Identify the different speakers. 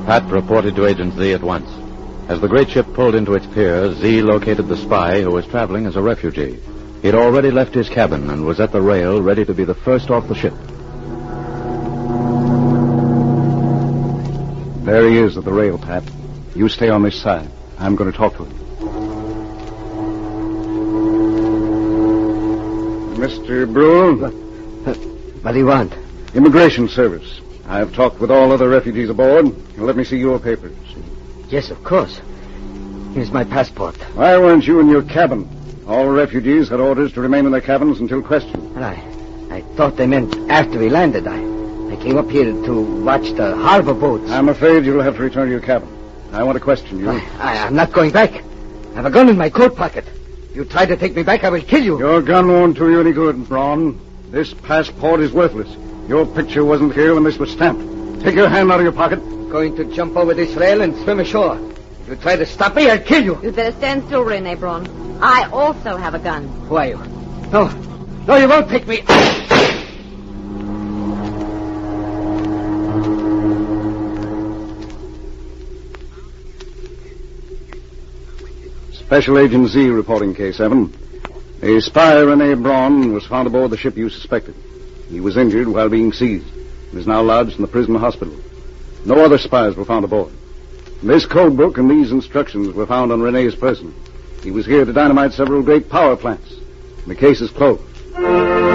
Speaker 1: Pat reported to Agent Z at once. As the great ship pulled into its pier, Z located the spy who was traveling as a refugee. He'd already left his cabin and was at the rail, ready to be the first off the ship.
Speaker 2: There he is at the rail, Pat. You stay on this side. I'm going to talk to him. Mr. Brule?
Speaker 3: What do you want?
Speaker 2: Immigration Service. I've talked with all other refugees aboard. Let me see your papers.
Speaker 3: Yes, of course. Here's my passport.
Speaker 2: Why weren't you in your cabin? All refugees had orders to remain in their cabins until questioned.
Speaker 3: Well, I thought they meant after we landed. I came up here to watch the harbor boats.
Speaker 2: I'm afraid you'll have to return to your cabin. I want to question you.
Speaker 3: I'm not going back. I have a gun in my coat pocket. If you try to take me back, I will kill you.
Speaker 2: Your gun won't do you any good, Braun. This passport is worthless. Your picture wasn't here when this was stamped. Take your hand out of your pocket.
Speaker 3: I'm going to jump over this rail and swim ashore. If you try to stop me, I'll kill you.
Speaker 4: You'd better stand still, Rene Braun. I also have a gun.
Speaker 3: Who are you? No, you won't take me.
Speaker 2: Special Agent Z reporting K7. A spy, Rene Braun, was found aboard the ship you suspected. He was injured while being seized and is now lodged in the prison hospital. No other spies were found aboard. This code book and these instructions were found on Rene's person. He was here to dynamite several great power plants. The case is closed.